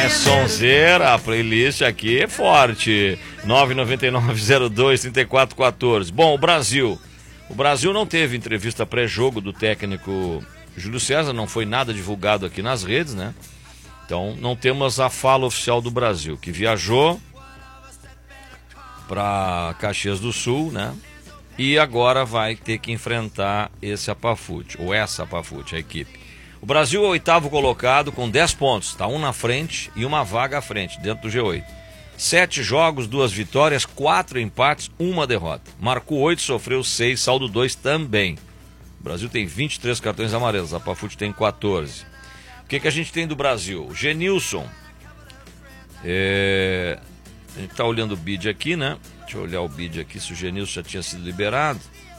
é sonzeira, a playlist aqui é forte. 999-02-3414. Bom, o Brasil não teve entrevista pré-jogo do técnico Júlio César, não foi nada divulgado aqui nas redes, né? Então não temos a fala oficial do Brasil, que viajou para Caxias do Sul, né? E agora vai ter que enfrentar esse Apafute, ou essa Apafute, a equipe. O Brasil é o 8º colocado com 10 pontos, está um na frente e uma vaga à frente, dentro do G8. 7 jogos, 2 vitórias, 4 empates, 1 derrota. Marcou 8, sofreu 6, saldo 2 também. O Brasil tem 23 cartões amarelos, a Apafute tem 14. O que a gente tem do Brasil? O Genilson. A gente está olhando o bid aqui, né? Deixa eu olhar o bid aqui, se o Genilson já tinha sido liberado,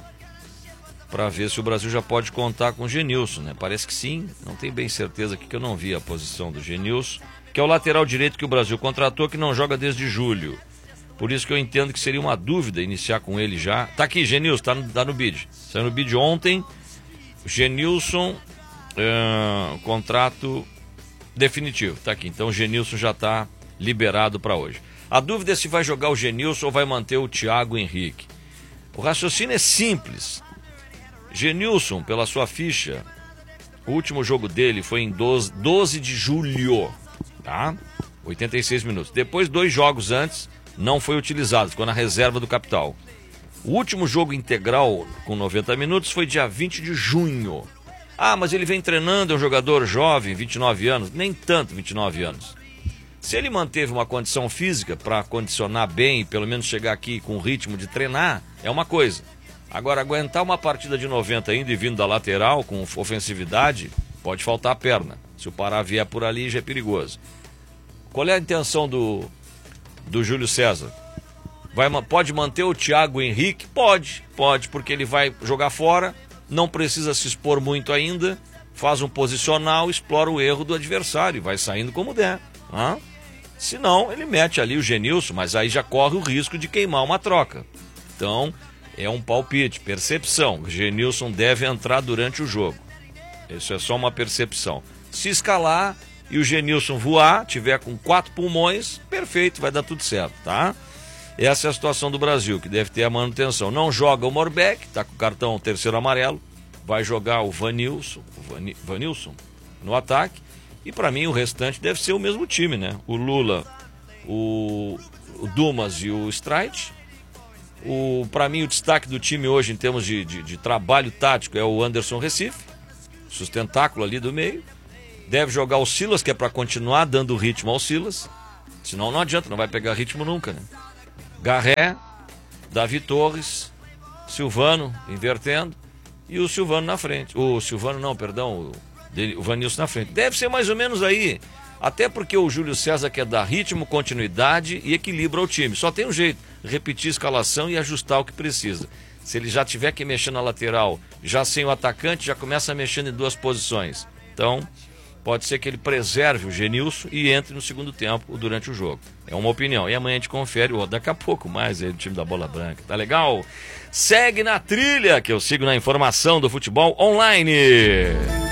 para ver se o Brasil já pode contar com o Genilson, né? Parece que sim, não tenho bem certeza aqui que eu não vi a posição do Genilson, que é o lateral direito que o Brasil contratou, que não joga desde julho. Por isso que eu entendo que seria uma dúvida iniciar com ele já. Tá aqui, Genilson, tá no bid. Saiu no bid ontem. Genilson, contrato definitivo. Tá aqui, então o Genilson já está liberado para hoje. A dúvida é se vai jogar o Genilson ou vai manter o Thiago Henrique. O raciocínio é simples. Genilson, pela sua ficha, o último jogo dele foi em 12 de julho, tá? 86 minutos. Depois, 2 jogos antes, não foi utilizado, ficou na reserva do Capital. O último jogo integral com 90 minutos foi dia 20 de junho. Ah, mas ele vem treinando, é um jogador jovem, 29 anos. Nem tanto 29 anos. Se ele manteve uma condição física para condicionar bem e pelo menos chegar aqui com o ritmo de treinar, é uma coisa. Agora, aguentar uma partida de 90 ainda e vindo da lateral, com ofensividade, pode faltar a perna. Se o Pará vier por ali, já é perigoso. Qual é a intenção do Júlio César? Pode manter o Thiago Henrique? Pode, porque ele vai jogar fora, não precisa se expor muito ainda, faz um posicional, explora o erro do adversário, vai saindo como der. Se não, ele mete ali o Genilson, mas aí já corre o risco de queimar uma troca. Então, é um palpite, percepção. O Genilson deve entrar durante o jogo. Isso é só uma percepção. Se escalar e o Genilson voar, tiver com 4 pulmões, perfeito, vai dar tudo certo, tá? Essa é a situação do Brasil, que deve ter a manutenção. Não joga o Morbeck, tá com o cartão terceiro amarelo. Vai jogar o Vanilson no ataque. E para mim o restante deve ser o mesmo time, né? O Lula, o Dumas e o Streit. Para mim o destaque do time hoje em termos de trabalho tático é o Anderson Recife, sustentáculo ali do meio. Deve jogar o Silas, que é para continuar dando ritmo ao Silas. Senão não adianta, não vai pegar ritmo nunca, né? Garré, Davi Torres, Silvano invertendo e o Silvano na frente. O Vanilson na frente. Deve ser mais ou menos aí. Até porque o Júlio César quer dar ritmo, continuidade e equilíbrio ao time. Só tem um jeito, repetir a escalação e ajustar o que precisa. Se ele já tiver que mexer na lateral, já sem o atacante, já começa mexendo em 2 posições. Então, pode ser que ele preserve o Genilson e entre no segundo tempo durante o jogo. É uma opinião. E amanhã a gente confere, daqui a pouco mais aí do time da Bola Branca. Tá legal? Segue na trilha, que eu sigo na informação do futebol online.